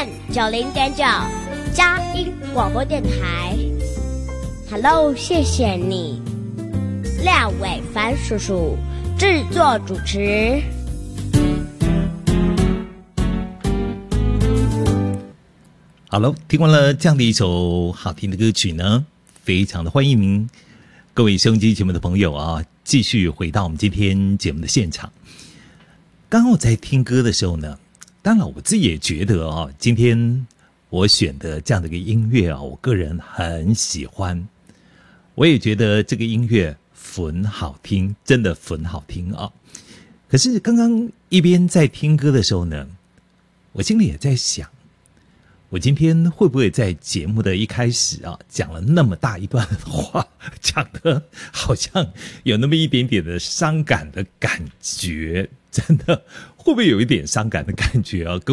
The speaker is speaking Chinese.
FM 90.9佳音广播电台。Hello， 谢谢你，廖伟凡叔叔制作主持。 好了，听完了这样的一首好听的歌曲呢，非常的欢迎您各位收音机节目的朋友啊，继续回到我们今天节目的现场。刚刚我在听歌的时候呢，当然我自己也觉得啊，今天我选的这样的一个音乐啊，我个人很喜欢。我也觉得这个音乐很好听，真的很好听啊。可是刚刚一边在听歌的时候呢，我心里也在想，我今天会不会在节目的一开始啊，讲了那么大一段话，讲的好像有那么一点点的伤感的感觉，真的会不会有一点伤感的感觉啊？